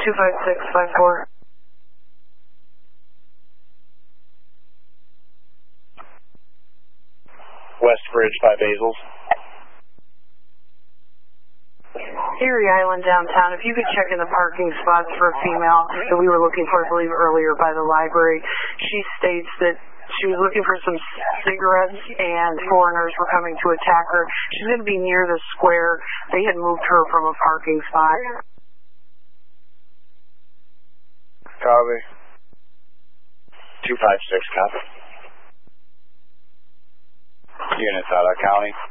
25654. West Bridge by Basil's. Erie Island downtown, if you could check in the parking spots for a female that we were looking for, I believe, earlier by the library. She states that she was looking for some cigarettes and foreigners were coming to attack her. She's going to be near the square. They had moved her from a parking spot. Copy. 256, copy. Units out of county.